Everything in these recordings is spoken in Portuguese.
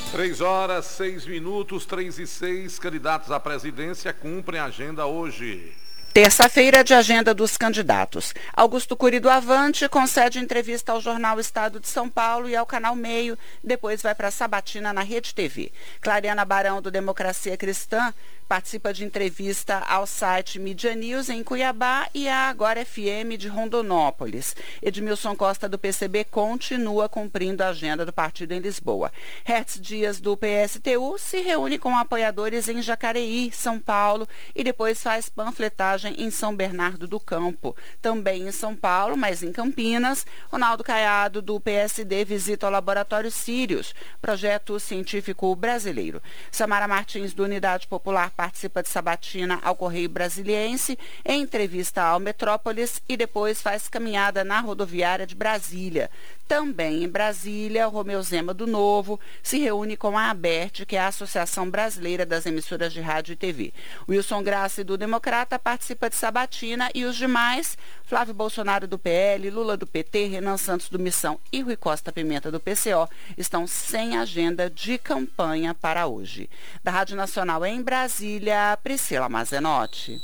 3h06, 3h06, candidatos à presidência cumprem a agenda hoje. Terça-feira de agenda dos candidatos. Augusto Cury do Avante concede entrevista ao jornal Estado de São Paulo e ao Canal Meio, depois vai para Sabatina na Rede TV. Clariana Barão do Democracia Cristã participa de entrevista ao site Mídia News em Cuiabá e à Agora FM de Rondonópolis. Edmilson Costa do PCB continua cumprindo a agenda do partido em Lisboa. Hertz Dias do PSTU se reúne com apoiadores em Jacareí, São Paulo e depois faz panfletagem em São Bernardo do Campo. Também em São Paulo, mas em Campinas, Ronaldo Caiado do PSD visita o Laboratório Sirius, projeto científico brasileiro. Samara Martins do Unidade Popular participa de Sabatina ao Correio Brasiliense, em entrevista ao Metrópolis e depois faz caminhada na rodoviária de Brasília. Também em Brasília, o Romeu Zema do Novo se reúne com a ABERT, que é a Associação Brasileira das Emissoras de Rádio e TV. Wilson Grassi do Democrata participa de Sabatina e os demais, Flávio Bolsonaro do PL, Lula do PT, Renan Santos do Missão e Rui Costa Pimenta do PCO, estão sem agenda de campanha para hoje. Da Rádio Nacional em Brasília, Priscila Mazenotti.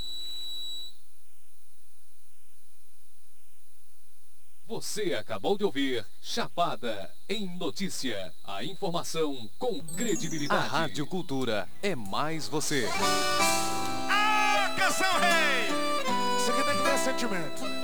Você acabou de ouvir Chapada em Notícia. A informação com credibilidade. A Rádio Cultura é mais você. Ah, canção rei! Isso aqui tem que ter sentimento.